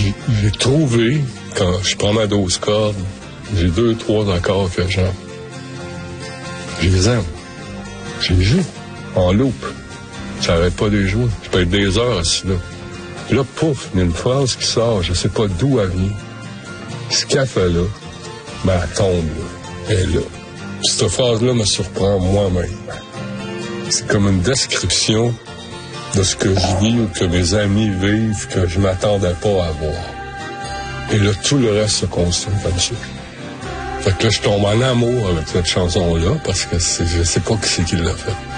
j'ai trouvé, quand je prends ma 12 cordes, j'ai 2-3 accords que je les aime. Je les joue en loop. J'arrête pas de les jouer. Je peux être des heures assis là. Puis là, pouf, il y a une phrase qui sort, je sais pas d'où elle vient. Ce qu'elle fait là, ben, elle tombe là. Elle est là. Puis cette phrase-là me surprend moi-même. C'est comme une description de ce que je vis ou que mes amis vivent que je m'attendais pas à voir. Et là, tout le reste se construit comme ça. Fait que là, je tombe en amour avec cette chanson-là parce que je sais pas qui c'est qui l'a fait.